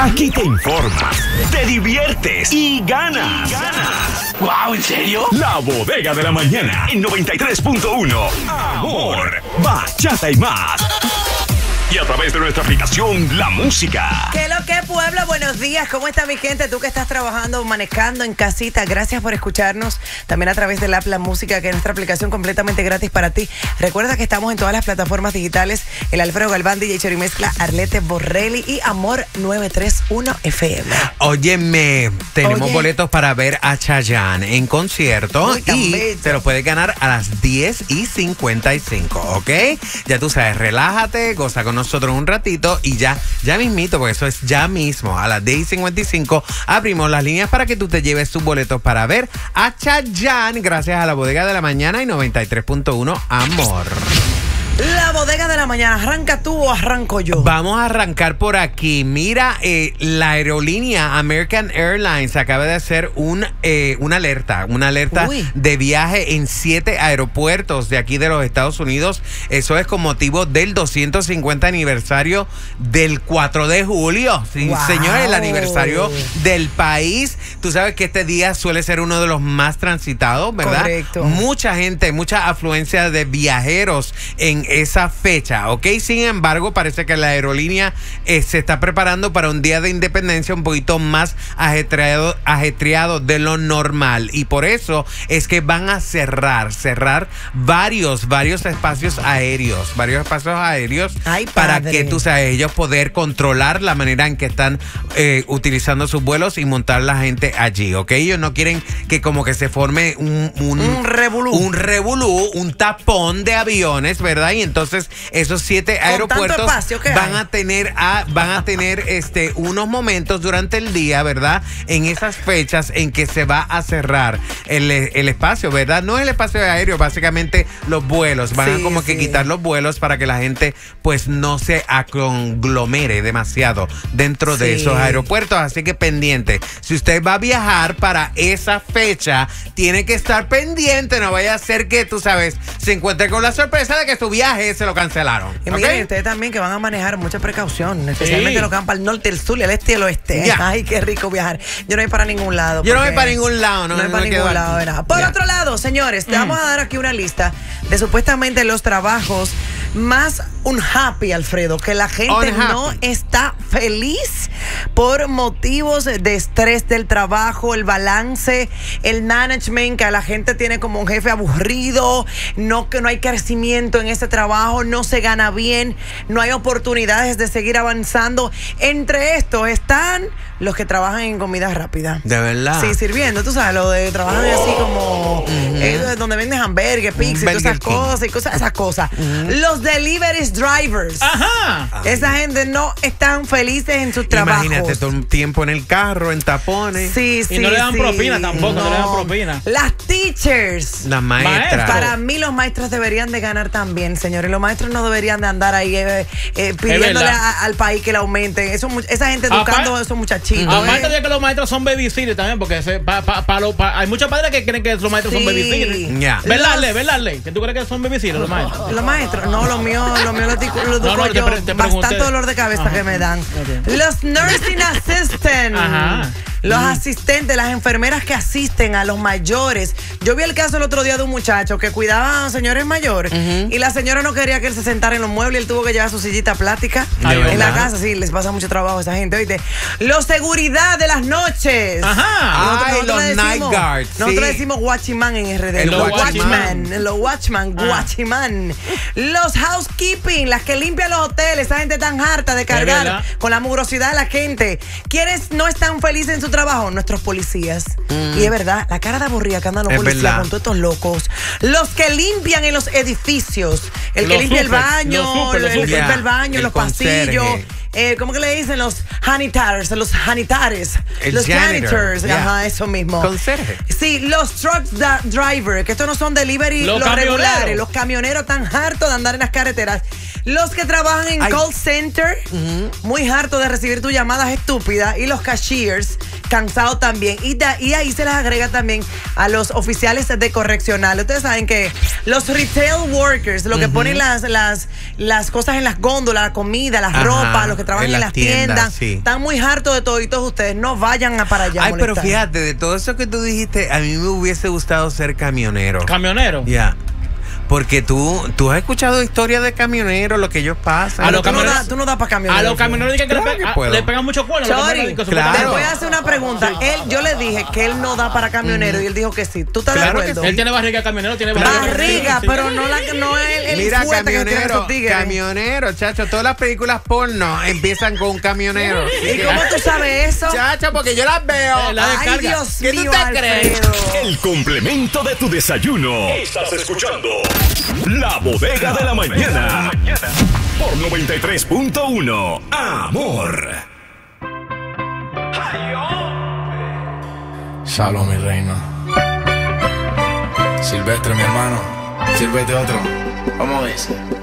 Aquí te informas, te diviertes y ganas. ¡Wow! ¿En serio? La Bodega de la Mañana en 93.1. Amor, bachata y más. Y a través de nuestra aplicación La Música. ¿Qué lo que, pueblo? Buenos días. ¿Cómo está mi gente? Tú que estás trabajando, manejando en casita. Gracias por escucharnos. También a través de la app La Música, que es nuestra aplicación completamente gratis para ti. Recuerda que estamos en todas las plataformas digitales. El Alfredo Galván, DJ Chori Mezcla, Arlette Borrelli y Amor 931 FM. Óyeme, tenemos boletos para ver a Chayanne en concierto. Y te lo puedes ganar a las 10:55, ¿ok? Ya tú sabes, relájate, goza con nosotros un ratito y ya mismito, porque eso es ya mismo, a las 10:55 abrimos las líneas para que tú te lleves tus boletos para ver a Chayanne, gracias a la Bodega de la Mañana y 93.1 Amor. La Bodega de la Mañana, ¿arranca tú o arranco yo? Vamos a arrancar por aquí. Mira, la aerolínea American Airlines acaba de hacer una alerta de viaje en 7 aeropuertos de aquí de los Estados Unidos. Eso es con motivo del 250 aniversario del 4 de julio. Sí, wow. Señores, el aniversario del país. Tú sabes que este día suele ser uno de los más transitados, ¿verdad? Correcto. Mucha gente, mucha afluencia de viajeros en esa fecha, ¿ok? Sin embargo, parece que la aerolínea se está preparando para un día de independencia un poquito más ajetreado de lo normal, y por eso es que van a cerrar varios espacios aéreos, Ay, para que tú sabes, ellos poder controlar la manera en que están utilizando sus vuelos y montar la gente allí, ¿ok? Ellos no quieren que como que se forme un revolú, un tapón de aviones, ¿verdad? Y entonces esos 7 aeropuertos van a tener unos momentos durante el día, ¿verdad? En esas fechas en que se va a cerrar el espacio, ¿verdad? No el espacio aéreo, básicamente los vuelos. Van a como que quitar los vuelos para que la gente pues no se aconglomere demasiado dentro de esos aeropuertos. Así que pendiente. Si usted va a viajar para esa fecha, tiene que estar pendiente. No vaya a ser que, tú sabes, se encuentre con la sorpresa de que su viaje se lo cancelaron. Y miren, ustedes también que van a manejar mucha precaución, especialmente los que van para el norte, el sur, el este y el oeste. Yeah. Ay, qué rico viajar. Yo no voy para ningún lado. Yo no voy para ningún lado. No voy para ningún lado, ¿verdad? Por otro lado, señores, te vamos a dar aquí una lista de supuestamente los trabajos más unhappy, Alfredo, que la gente no está feliz por motivos de estrés del trabajo, el balance, el management, que a la gente tiene como un jefe aburrido, que no hay crecimiento en ese trabajo, no se gana bien, no hay oportunidades de seguir avanzando. Entre estos están los que trabajan en comida rápida. ¿De verdad? Sí, sirviendo, tú sabes, lo de trabajar así como donde venden hamburgues, pizza y todas esas cosas. Los delivery drivers. Ajá. Esa gente no están felices en sus trabajos. Imagínate todo un tiempo en el carro, en tapones. Sí. Y no le dan propina tampoco, no le dan propina. Las teachers. Las maestras. Para mí los maestros deberían de ganar también, señores. Los maestros no deberían de andar ahí pidiéndole al país que le aumenten. Esa gente educando a esos muchachitos. Aparte de que los maestros son babysitters también, porque hay muchos padres que creen que los maestros son babysitters. Yeah. ¿Verdad, Ley? ¿Que tú crees que son babysitters los maestros? Los maestros, no, lo mío lo educo yo. Bastante dolor de cabeza que me dan. Los nursing assistants. Los asistentes, las enfermeras que asisten a los mayores. Yo vi el caso el otro día de un muchacho que cuidaba a señores mayores y la señora no quería que él se sentara en los muebles y él tuvo que llevar su sillita plástica en la casa. Sí, les pasa mucho trabajo a esa gente, ¿oíste? Los seguridad de las noches. Los night guards. Nosotros decimos watchman en RD. Los watchman. Los housekeeping, las que limpian los hoteles. Esa gente tan harta de cargar con la mugrosidad de la gente. ¿Quiénes no están felices en su trabajo? Nuestros policías. Y es verdad, la cara de aburrida que andan los policías con todos estos locos. Los que limpian en los edificios. El que limpia el baño, los pasillos. ¿Cómo que le dicen? Los janitors, los janitors. Ajá, eso mismo. Conserje. Sí, los truck drivers, que estos no son delivery, los regulares. Los camioneros tan hartos de andar en las carreteras. Los que trabajan en call center, muy hartos de recibir tus llamadas estúpidas. Y los cashiers, cansado también. Y ahí se les agrega también a los oficiales de correccional. Ustedes saben que los retail workers, lo que ponen las cosas en las góndolas, la comida, las ropas, los que trabajan en las tiendas, están muy hartos de toditos ustedes. No vayan para allá. Ay, pero fíjate, de todo eso que tú dijiste, a mí me hubiese gustado ser camionero. ¿Camionero? Ya. Porque tú has escuchado historias de camioneros, lo que ellos pasan. A los camioneros, tú no das para camioneros. A los camioneros dicen que le pegan mucho cuerno. Chori, claro. Te voy a hacer una pregunta. Yo le dije que él no da para camionero y él dijo que sí. ¿Tú estás de acuerdo? Él tiene barriga camionero, tiene barriga, pero no el mira, camionero, chacho, todas las películas porno empiezan con un camionero. ¿Y cómo tú sabes eso? Chacho, porque yo las veo. Ay, Dios mío, ¿Qué tú te crees? El complemento de tu desayuno. Estás escuchando La Bodega de la Mañana por 93.1 Amor. Shalom, mi reina. Silvestre, mi hermano. Sírvete otro. Vamos a ver.